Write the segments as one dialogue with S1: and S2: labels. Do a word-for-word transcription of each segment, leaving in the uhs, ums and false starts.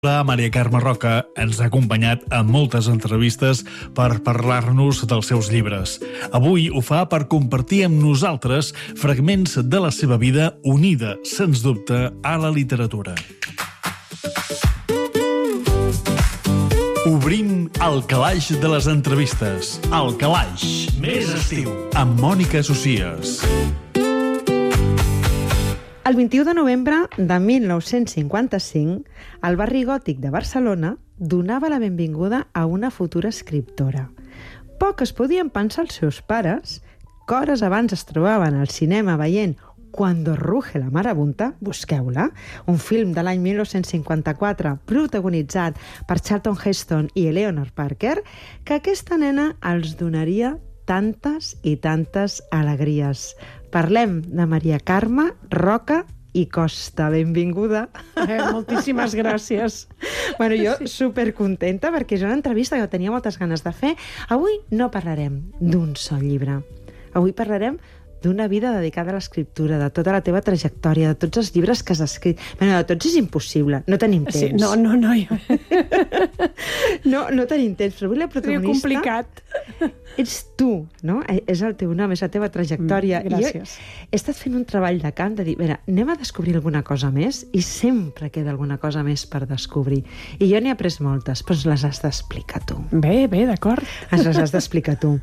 S1: La Maria Carme Roca ens ha acompanyat en moltes entrevistes per parlar-nos dels seus llibres. Avui ho fa per compartir amb nosaltres fragments de la seva vida unida, sens dubte, a la literatura. Obrim el calaix de les entrevistes. El calaix més estiu, amb Mònica Socies.
S2: El vint-i-u de novembre de mil nou-cents cinquanta-cinc, el barri gòtic de Barcelona donava la benvinguda a una futura escriptora. Poc es podien pensar els seus pares, que hores abans es trobaven al cinema veient Cuando ruge la marabunta, busqueu-la, un film de l'any mil nou-cents cinquanta-quatre protagonitzat per Charlton Heston i Eleanor Parker, que aquesta nena els donaria tantes i tantes alegries. Parlem de Maria Carme Roca i Costa. Benvinguda.
S3: Eh, moltíssimes gràcies.
S2: Bueno, jo sí. supercontenta perquè és una entrevista que tenia moltes ganes de fer. Avui no parlarem d'un sol llibre. Avui parlarem d'una vida dedicada a l'escriptura, de tota la teva trajectòria, de tots els llibres que has escrit. Bueno, de tots és impossible, no tenim temps.
S3: Sí, no, no, no. Jo...
S2: no, no tenim temps, però avui la protagonista...
S3: Seria complicat.
S2: Ets tu, no? És el teu nom, és la teva trajectòria.
S3: Mm, gràcies.
S2: I jo he estat fent un treball de camp de dir, mira, anem a descobrir alguna cosa més, i sempre queda alguna cosa més per descobrir. I jo n'he après moltes, però les has d'explicar tu.
S3: Bé, bé, d'acord.
S2: Ens les has d'explicar tu.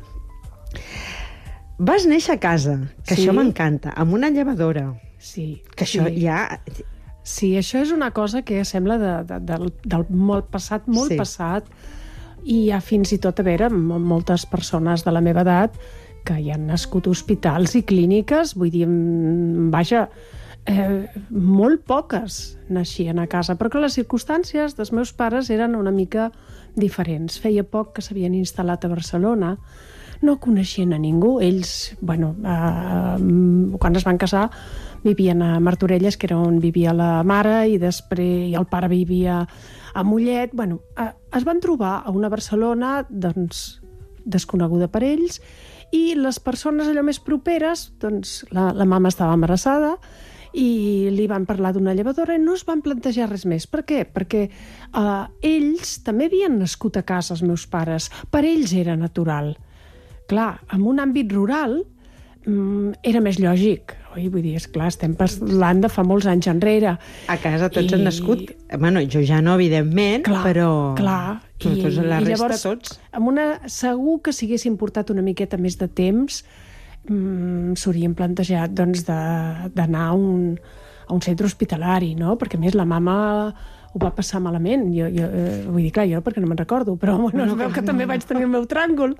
S2: Vas néixer a casa, que sí? Això m'encanta, amb una llevadora.
S3: Sí.
S2: Que això
S3: sí.
S2: ja...
S3: Sí, això és una cosa que sembla de, de, del, del molt passat, molt sí. passat, i hi ha fins i tot, a veure, moltes persones de la meva edat que hi han nascut hospitals i clíniques, vull dir, vaja, eh, molt poques naixien a casa, però que les circumstàncies dels meus pares eren una mica diferents. Feia poc que s'havien instal·lat a Barcelona, no coneixien a ningú. Ells, bueno, eh, quan es van casar, vivien a Martorelles, que era on vivia la mare, i després i el pare vivia a Mollet. Bueno, eh, es van trobar a una Barcelona, doncs, desconeguda per ells, i les persones allò més properes, doncs, la, la mama estava embarassada, i li van parlar d'una llevadora i no es van plantejar res més. Per què? Perquè eh, ells també havien nascut a casa, els meus pares. Per ells era natural. Clar, en un àmbit rural mm, era més lògic. Oi? Vull dir, esclar, estem parlant de fa molts anys enrere.
S2: A casa tots I... han nascut... Bueno, jo ja no, evidentment, clar, però...
S3: Clar,
S2: però tots, la
S3: i
S2: resta,
S3: llavors,
S2: tots.
S3: Amb una, segur que si haguessin portat una miqueta més de temps mm, s'haurien plantejat doncs, d'anar a, un, a un centre hospitalari, no? Perquè, a més, la mama ho va passar malament. Jo, jo, eh, vull dir, clar, jo perquè no me'n recordo, però bueno, no, es veu que no. també vaig tenir el meu tràngol.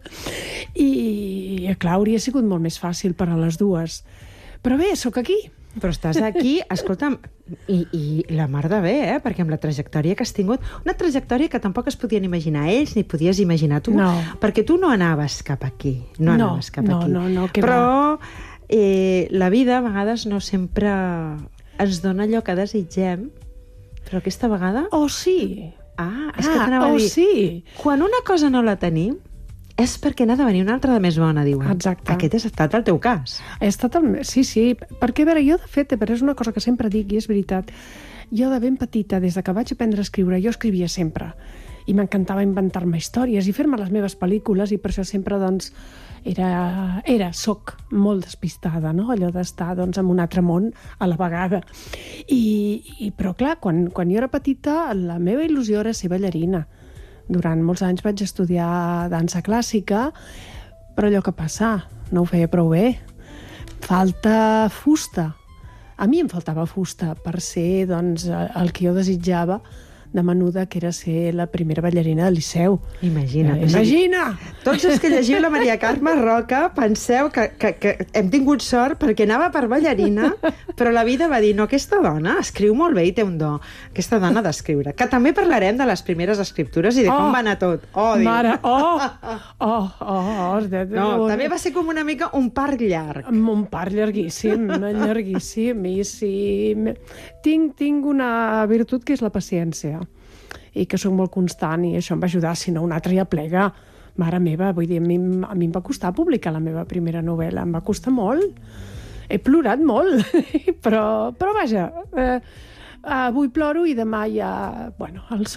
S3: I, clar, hauria sigut molt més fàcil per a les dues. Però bé, sóc aquí.
S2: Però estàs aquí, escolta'm, i, i la mar de bé, eh? Perquè amb la trajectòria que has tingut, una trajectòria que tampoc es podien imaginar ells, ni podies imaginar tu,
S3: no.
S2: perquè tu no anaves cap aquí. No,
S3: no
S2: anaves cap
S3: no,
S2: aquí.
S3: No, no, que
S2: però eh, la vida a vegades no sempre ens dona allò que desitgem. Però aquesta vegada...
S3: Oh, sí!
S2: Ah, és
S3: ah,
S2: que t'anava
S3: oh,
S2: a dir...
S3: sí!
S2: Quan una cosa no la tenim, és perquè n'ha de venir una altra de més bona, diuen.
S3: Exacte.
S2: Aquest ha estat el teu cas.
S3: Ha estat el... Sí, sí, perquè, a veure, jo, de fet, però és una cosa que sempre dic, i és veritat, jo de ben petita, des de que vaig aprendre a escriure, jo escrivia sempre. I m'encantava inventar-me històries i fer-me les meves pel·lícules, i per això sempre, doncs, era, era, soc molt despistada, no? Allò d'estar, doncs, en un altre món a la vegada. I, i però, clar, quan, quan jo era petita, la meva il·lusió era ser ballarina. Durant molts anys vaig estudiar dansa clàssica, però allò que passa, no ho feia prou bé. Falta fusta. A mi em faltava fusta per ser, doncs, el que jo desitjava de menuda, que era ser la primera ballarina del Liceu.
S2: Imagina't.
S3: Eh, imagina!
S2: Tots els que llegiu la Maria Carme Roca penseu que, que, que hem tingut sort perquè anava per ballarina, però la vida va dir, no, aquesta dona escriu molt bé i té un do. Aquesta dona d'escriure. Que també parlarem de les primeres escriptures i de com
S3: oh,
S2: va anar tot. Oh,
S3: mare, oh, oh, oh, oh.
S2: No, també va ser com una mica un parc llarg.
S3: Un parc llarguíssim, llarguíssim. I sí, tinc, tinc una virtut que és la paciència. I que soc molt constant, i això em va ajudar, si no un altre ja plega. Mare meva, vull dir, a mi, a mi em va costar publicar la meva primera novel·la, em va costar molt. He plorat molt, però, però vaja, eh, avui ploro i demà ja... Bueno, el